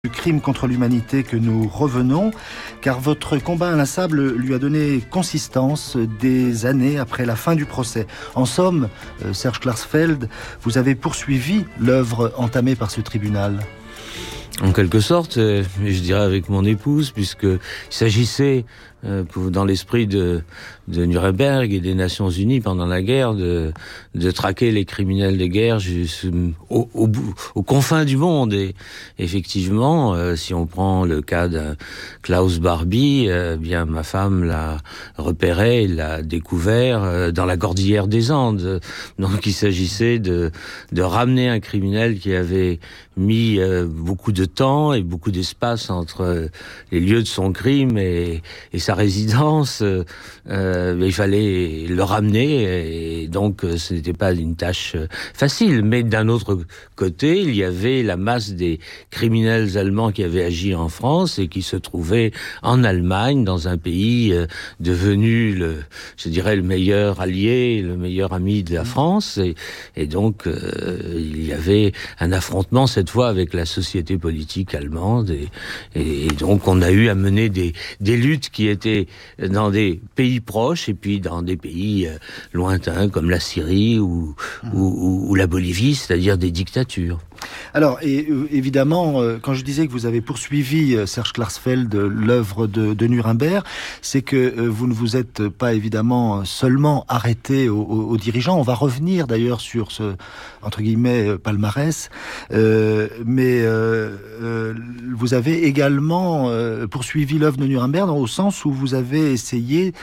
Du crime contre l'humanité que nous revenons, car votre combat inlassable lui a donné consistance des années après la fin du procès. En somme, Serge Klarsfeld, vous avez poursuivi l'œuvre entamée par ce tribunal. En quelque sorte, je dirais avec mon épouse, puisqu'il s'agissait, dans l'esprit de Nuremberg et des Nations Unies pendant la guerre, de traquer les criminels de guerre aux confins du monde. Et effectivement, si on prend le cas d'un Klaus Barbie, bien ma femme l'a repéré, l'a découvert dans la cordillère des Andes. Donc il s'agissait de ramener un criminel qui avait mis beaucoup de temps et beaucoup d'espace entre les lieux de son crime et sa résidence. Il fallait le ramener, et donc ce n'était pas une tâche facile. Mais d'un autre côté, il y avait la masse des criminels allemands qui avaient agi en France et qui se trouvaient en Allemagne, dans un pays devenu le meilleur allié, le meilleur ami de la France. Et donc il y avait un affrontement cette fois avec la société politique allemande, et donc on a eu à mener des luttes qui étaient dans des pays proches et puis dans des pays lointains comme la Syrie ou la Bolivie, c'est-à-dire des dictatures. Alors, évidemment, quand je disais que vous avez poursuivi, Serge Klarsfeld, l'œuvre de Nuremberg, c'est que vous ne vous êtes pas évidemment seulement arrêté aux dirigeants. On va revenir d'ailleurs sur ce, entre guillemets, palmarès. Mais vous avez également poursuivi l'œuvre de Nuremberg au sens où vous avez essayé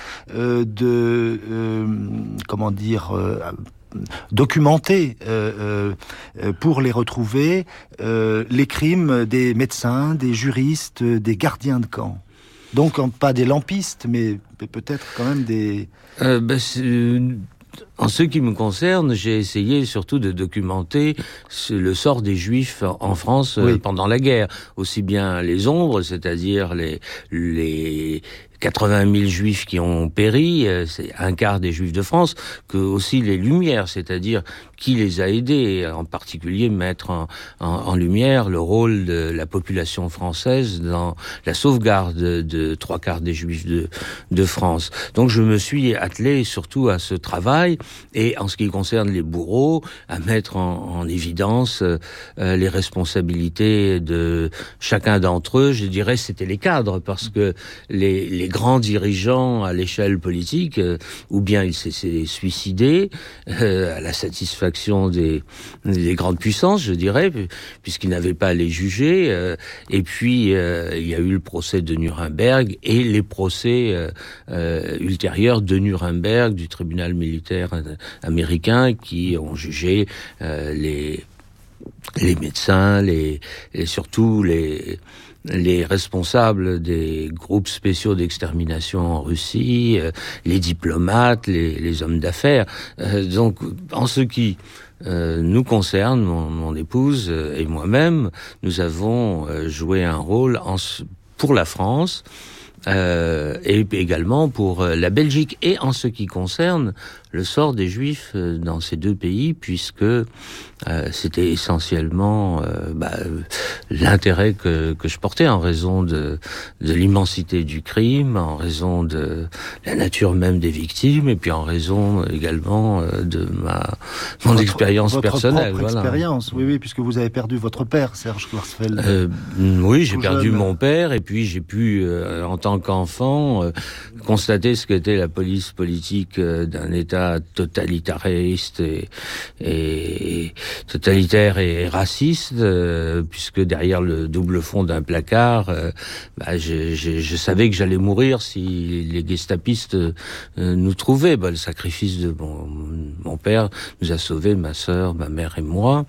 documenter pour les retrouver les crimes des médecins, des juristes, des gardiens de camp. Donc pas des lampistes, mais peut-être quand même des... En ce qui me concerne, j'ai essayé surtout de documenter le sort des Juifs en France pendant la guerre. Aussi bien les ombres, c'est-à-dire les 80 000 Juifs qui ont péri, c'est un quart des Juifs de France, que aussi les lumières, c'est-à-dire qui les a aidés, en particulier mettre en lumière le rôle de la population française dans la sauvegarde de trois quarts des Juifs de France. Donc je me suis attelé surtout à ce travail, et en ce qui concerne les bourreaux, à mettre en évidence les responsabilités de chacun d'entre eux. Je dirais c'était les cadres, parce que les grands dirigeants à l'échelle politique, ou bien ils s'étaient suicidés à la satisfaction des grandes puissances, je dirais, puisqu'ils n'avaient pas à les juger. Et puis il y a eu le procès de Nuremberg et les procès ultérieurs de Nuremberg, du tribunal militaire américain, qui ont jugé les médecins, et surtout les responsables des groupes spéciaux d'extermination en Russie, les diplomates, les hommes d'affaires. Donc, en ce qui nous concerne, mon épouse et moi-même, nous avons joué un rôle pour la France, et également pour la Belgique, et en ce qui concerne le sort des Juifs dans ces deux pays, puisque c'était essentiellement l'intérêt que je portais en raison de l'immensité du crime, en raison de la nature même des victimes, et puis en raison également de mon expérience personnelle. Votre expérience, oui, puisque vous avez perdu votre père, Serge Klarsfeld. Oui, j'ai perdu mon père, et puis j'ai pu, en tant qu'enfant, constater ce qu'était la police politique d'un État totalitariste et totalitaire et raciste, puisque derrière le double fond d'un placard, je savais que j'allais mourir si les gestapistes nous trouvaient. Le sacrifice de mon père nous a sauvés, ma sœur, ma mère et moi.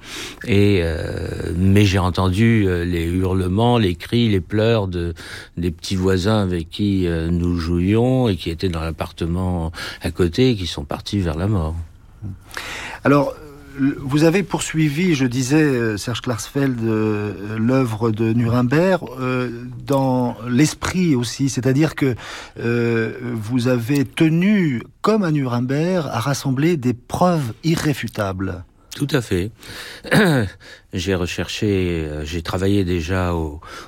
Mais j'ai entendu les hurlements, les cris, les pleurs des petits voisins avec qui nous jouions et qui étaient dans l'appartement à côté et qui sont partis vers la mort. Alors, vous avez poursuivi, je disais, Serge Klarsfeld, l'œuvre de Nuremberg dans l'esprit aussi, c'est-à-dire que vous avez tenu, comme à Nuremberg, à rassembler des preuves irréfutables. Tout à fait. J'ai travaillé déjà